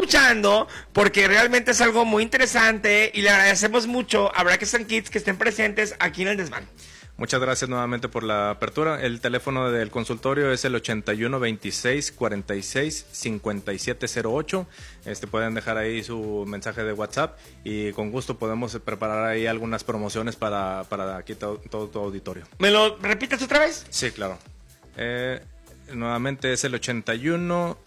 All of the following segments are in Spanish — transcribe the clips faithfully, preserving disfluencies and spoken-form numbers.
escuchando porque realmente es algo muy interesante y le agradecemos mucho a Brackets and Kids que estén presentes aquí en el desván. Muchas gracias nuevamente por la apertura. El teléfono del consultorio es el ochenta y uno veintiséis cuarenta y seis cincuenta y siete cero ocho. Este, pueden dejar ahí su mensaje de WhatsApp y con gusto podemos preparar ahí algunas promociones para, para aquí todo, todo tu auditorio. ¿Me lo repites otra vez? Sí, claro. Eh, nuevamente es el ochenta y uno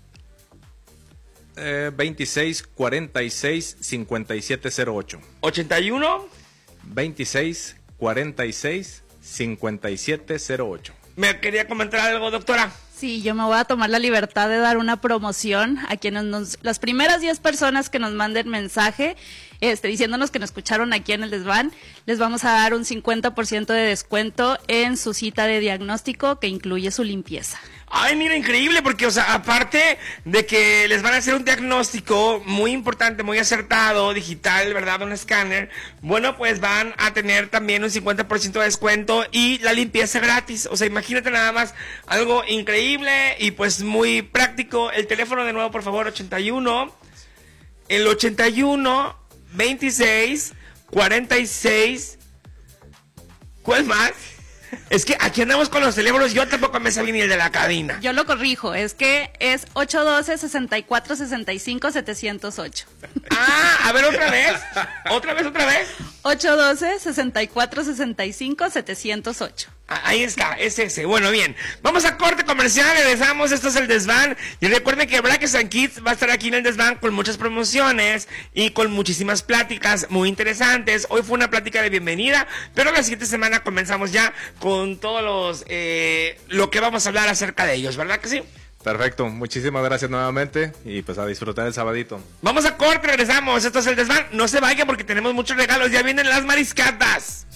veintiséis cuarenta y seis cincuenta y siete cero ocho. ¿ochenta y uno? veintiséis cuarenta y seis cincuenta y siete cero ocho. ¿Me quería comentar algo, doctora? Sí, yo me voy a tomar la libertad de dar una promoción a quienes nos, las primeras diez personas que nos manden mensaje, este, diciéndonos que nos escucharon aquí en el desván, les vamos a dar un cincuenta por ciento de descuento en su cita de diagnóstico que incluye su limpieza. Ay, mira, increíble, porque, o sea, aparte de que les van a hacer un diagnóstico muy importante, muy acertado, digital, ¿verdad? Un escáner, bueno, pues van a tener también un cincuenta por ciento de descuento y la limpieza gratis. O sea, imagínate nada más, algo increíble y pues muy práctico. El teléfono de nuevo, por favor, ochenta y uno, el ochenta y uno, veintiséis, cuarenta y seis, ¿cuál más? Es que aquí andamos con los teléfonos, yo tampoco me sabía ni el de la cabina. Yo lo corrijo, es que es ocho uno dos, seis cuatro, seis cinco, siete cero ocho. Ah, a ver, otra vez, otra vez, otra vez. ocho uno dos, seis cuatro, seis cinco, siete cero ocho. Ah, ahí está, es ese. Bueno, bien, vamos a corte comercial, regresamos, esto es el desván. Y recuerden que Brackets and Kids va a estar aquí en el desván con muchas promociones y con muchísimas pláticas muy interesantes. Hoy fue una plática de bienvenida, pero la siguiente semana comenzamos ya con todos los, eh, lo que vamos a hablar acerca de ellos, ¿verdad que sí? Perfecto, muchísimas gracias nuevamente y pues a disfrutar el sabadito. Vamos a corte, regresamos, esto es el desván. No se vaya porque tenemos muchos regalos, ya vienen las mariscatas.